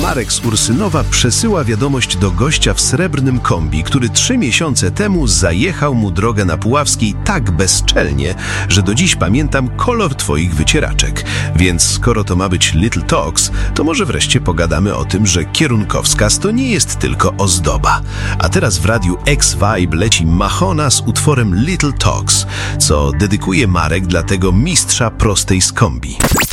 Marek z Ursynowa przesyła wiadomość do gościa w srebrnym kombi, który 3 miesiące temu zajechał mu drogę na Puławskiej tak bezczelnie, że do dziś pamiętam kolor twoich wycieraczek. Więc skoro to ma być Little Talks, to może wreszcie pogadamy o tym, że kierunkowskaz to nie jest tylko ozdoba. A teraz w radiu X-Vibe leci Mahona z utworem Little Talks, co dedykuje Marek dla tego mistrza prostej z kombi.